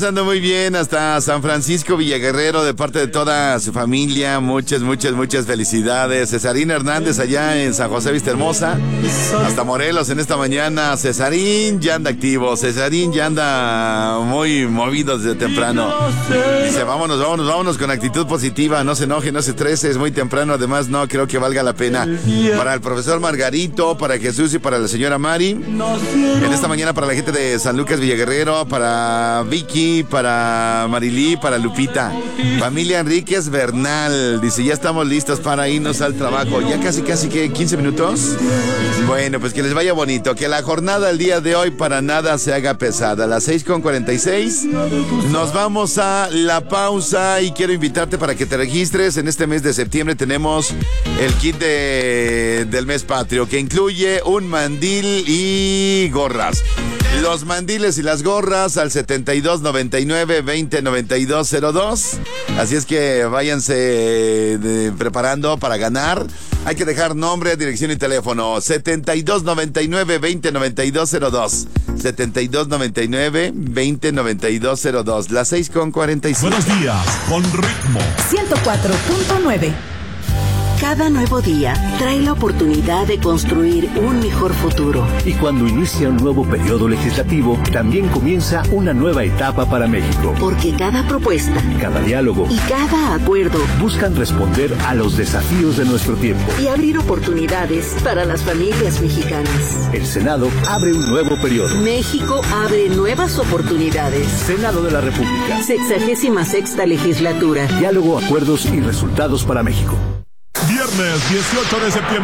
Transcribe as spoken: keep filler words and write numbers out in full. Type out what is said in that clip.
Pasando muy bien hasta San Francisco Villaguerrero de parte de toda su familia. Muchas, muchas, muchas felicidades. Cesarín Hernández allá en San José Vista Hermosa. Hasta Morelos en esta mañana. Cesarín ya anda activo. Cesarín ya anda muy movido desde temprano. Dice, vámonos, vámonos, vámonos con actitud positiva. No se enoje, no se estrese. Es muy temprano. Además, no creo que valga la pena. Para el profesor Margarito, para Jesús y para la señora Mari. En esta mañana para la gente de San Lucas Villaguerrero, para Vicky, para Marilí, para Lupita. Familia Enríquez Bernal, dice, ya estamos listos para irnos al trabajo. Ya casi, casi que quince minutos. Bueno, pues que les vaya bonito. Que la jornada el día de hoy para nada se haga pesada. A las seis con cuarenta y seis nos vamos a la pausa y quiero invitarte para que te registres. En este mes de septiembre tenemos el kit de, del mes patrio, que incluye un mandil y gorras. Los mandiles y las gorras al setenta y dos noventa y nueve veinte noventa y dos cero dos. Así es que váyanse de, preparando para ganar. Hay que dejar nombre, dirección y teléfono. setenta y dos noventa y nueve veinte noventa y dos cero dos. setenta y dos noventa y nueve veinte noventa y dos cero dos. Las seis con cuarenta y cinco. Buenos días, con ritmo. ciento cuatro punto nueve. Cada nuevo día trae la oportunidad de construir un mejor futuro. Y cuando inicia un nuevo periodo legislativo, también comienza una nueva etapa para México. Porque cada propuesta, cada diálogo y cada acuerdo buscan responder a los desafíos de nuestro tiempo y abrir oportunidades para las familias mexicanas. El Senado abre un nuevo periodo. México abre nuevas oportunidades. Senado de la República. Sexagésima sexta legislatura. Diálogo, acuerdos y resultados para México. Viernes dieciocho de septiembre.